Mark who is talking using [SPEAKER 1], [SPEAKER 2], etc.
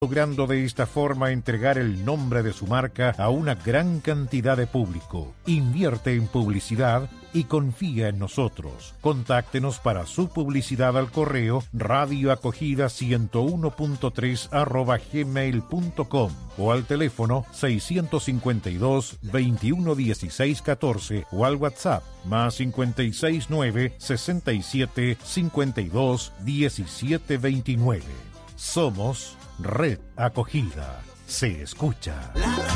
[SPEAKER 1] logrando de esta forma entregar el nombre de su marca a una gran cantidad de público. Invierte en publicidad y confía en nosotros. Contáctenos para su publicidad al correo radioacogida101.3 @gmail.com o al teléfono 652 21 16 14 o al WhatsApp más 569 67 52 17 29. Somos Red Acogida. Se escucha.